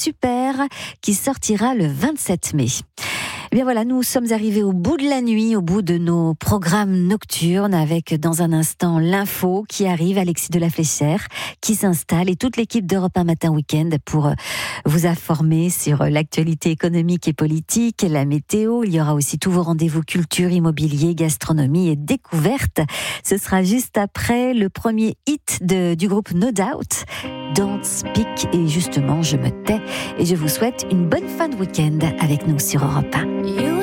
super qui sortira le 27 mai. Eh bien voilà, nous sommes arrivés au bout de la nuit, au bout de nos programmes nocturnes avec dans un instant l'info qui arrive, Alexis de la Fléchère qui s'installe et toute l'équipe d'Europe 1 Matin Week-end pour vous informer sur l'actualité économique et politique, la météo. Il y aura aussi tous vos rendez-vous culture, immobilier, gastronomie et découverte. Ce sera juste après le premier hit du groupe No Doubt, Don't Speak. Et justement, je me tais et je vous souhaite une bonne fin de week-end avec nous sur Europe 1.